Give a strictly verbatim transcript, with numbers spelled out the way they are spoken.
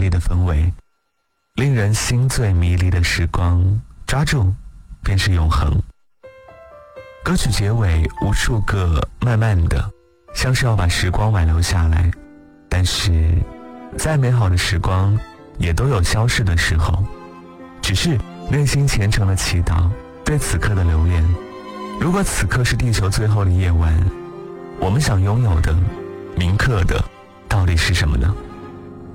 丽的氛围，令人心醉迷离的时光，抓住便是永恒。歌曲结尾无数个慢慢的，像是要把时光挽留下来，但是再美好的时光也都有消逝的时候，只是内心虔诚的祈祷，对此刻的留言。如果此刻是地球最后的夜晚，我们想拥有的铭刻的到底是什么呢？